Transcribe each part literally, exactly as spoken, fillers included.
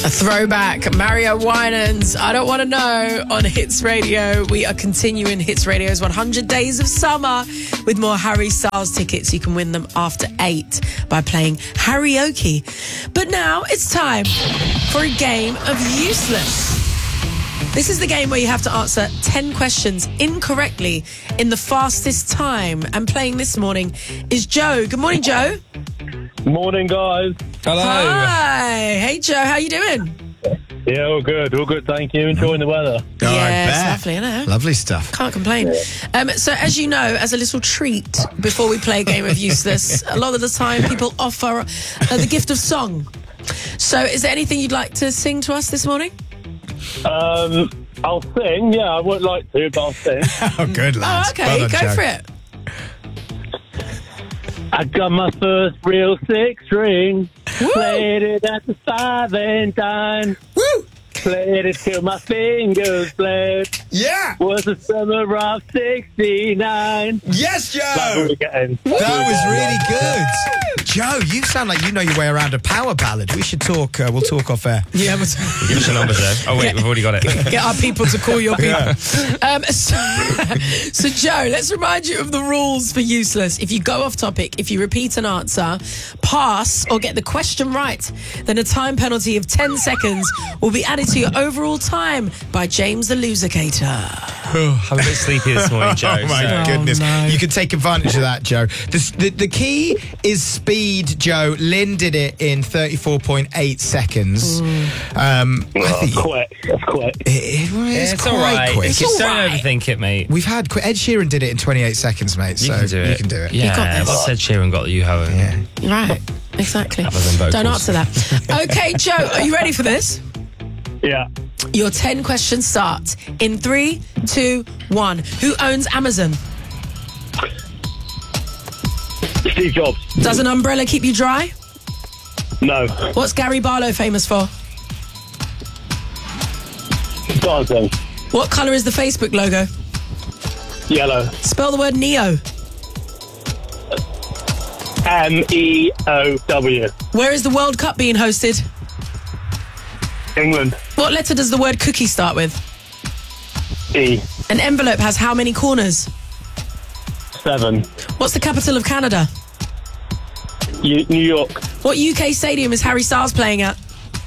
A throwback, Mario Winans, I Don't Want to Know on Hits Radio. We are continuing Hits Radio's one hundred Days of Summer with more Harry Styles tickets. You can win them after eight by playing karaoke. But now it's time for a game of Useless. This is the game where you have to answer ten questions incorrectly in the fastest time. And playing this morning is Joe. Good morning, Joe. Morning, guys. Hello. Hi. Hey, Joe. How you doing? Yeah, all good. All good, thank you. Enjoying the weather. Oh, I yeah, it's bet. lovely, I know. Lovely stuff. Can't complain. Um, so, as you know, as a little treat before we play a game of Useless, a lot of the time people offer uh, the gift of song. So, is there anything you'd like to sing to us this morning? Um, I'll sing. Yeah, I wouldn't like to, but I'll sing. Oh, good, lads. Oh, okay. Well done, Go Joe. for it. I got my first real six string. Played it at the five and dime. Woo! Played it till my fingers bled. Yeah! Was the summer of sixty-nine. Yes, That's what Joe! we're getting. That was really good. Joe, you sound like you know your way around a power ballad. We should talk. Uh, we'll talk off air. Yeah, but Give us your numbers there. Oh, wait, we've already got it. get our people to call your people. Um, so, so, Joe, let's remind you of the rules for Useless. If you go off topic, if you repeat an answer, pass, or get the question right, then a time penalty of ten seconds will be added to your overall time by James the Losercator. I'm a bit sleepy this morning, Joe. Oh, my so- goodness. no. You can take advantage of that, Joe. The, the, the key is speed, Joe. Lynn did it in thirty-four point eight seconds. Um, I Oh, think quick. That's quick. it, it, well, it's, Yeah, it's quite all right. quick. It's Just all don't right. overthink it, mate. We've had Ed Sheeran did it in twenty-eight seconds, mate. You so can do it. You can do it. Yeah, got this. but Ed Sheeran got you, haven't Yeah. Right, exactly. Other than vocals. Don't answer that. Okay, Joe, are you ready for this? Yeah. Your ten questions start in three, two, one. Who owns Amazon? Steve Jobs. Does an umbrella keep you dry? No. What's Gary Barlow famous for? Dancing. What colour is the Facebook logo? Yellow. Spell the word Neo. M E O W. Where is the World Cup being hosted? England. What letter does the word cookie start with? E. An envelope has how many corners? Seven. What's the capital of Canada? U- New York. What U K stadium is Harry Styles playing at?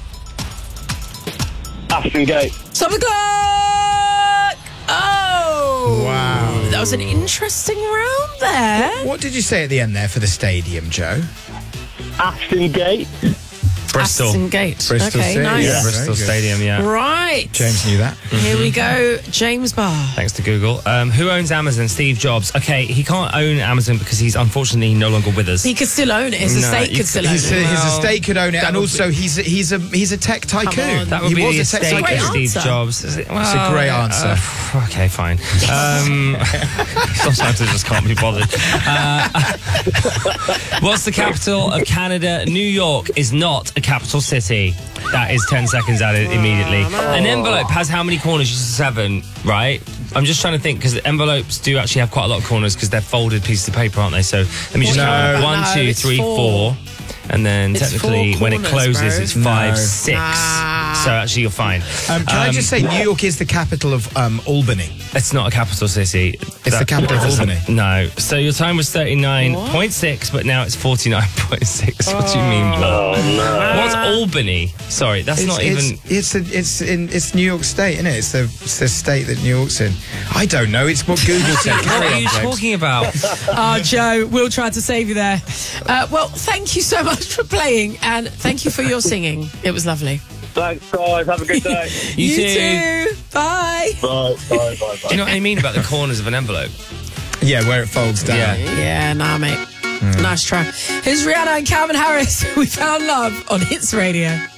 Ashton Gate. Stop the clock! Oh! Wow. That was an interesting round there. What did you say at the end there for the stadium, Joe? Ashton Gate. Bristol. Aston Gate. Bristol okay, City, nice. yeah. Bristol Very good. Stadium, yeah. Right. James knew that. Here we go. James Barr. Thanks to Google. Um, who owns Amazon? Steve Jobs. Okay, he can't own Amazon because he's unfortunately no longer with us. He could still own it. His No, estate you could still own His, it. his Well, estate could own it, that and would also he's a, he's a he's a tech tycoon. on. That would he be was the a tech estate great of tycoon. Steve answer. Jobs. Is it- It's a great well, answer. uh, okay, fine. Um, sometimes I just can't be bothered. Uh, what's the capital of Canada? New York is not a capital city. That is ten seconds added immediately. An envelope has how many corners? Just seven, right? I'm just trying to think because envelopes do actually have quite a lot of corners because they're folded pieces of paper, aren't they? So let me just No. count. One, No, two, it's three, four. four. And then It's technically, four when it corners, closes, bro. it's five, No. six. Ah. So actually, you're fine. Um, can I just say, New York is the capital of um, Albany. It's not a capital city. It's the capital of doesn't- Albany. No. So your time was thirty-nine point six, but now it's forty-nine point six. What do you mean, blood? Oh, no. What's Albany? Sorry, that's It's, not it's, even... It's a, it's in it's New York State, isn't it? It's the, it's the state that New York's in. I don't know. It's what Google said. What Carry are on, you James. talking about? Oh, Joe, we'll try to save you there. Uh, well, thank you so much for playing, and thank you for your singing. It was lovely. Thanks, guys. Have a good day. You too. too. Bye. Bye, bye, bye, bye. Do you know what I mean about the corners of an envelope? Yeah, where it folds down. Yeah. Yeah, nah, mate. Nice try. Here's Rihanna and Calvin Harris. We found love on Hits Radio.